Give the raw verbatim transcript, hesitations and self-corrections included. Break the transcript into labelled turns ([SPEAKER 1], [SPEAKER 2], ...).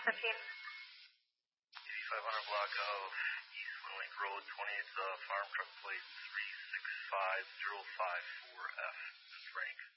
[SPEAKER 1] fifteen.
[SPEAKER 2] eighty-five hundred block of East Wind Lake Road, twentieth uh, Farm Truck Plate three six five zero five four F. Frank.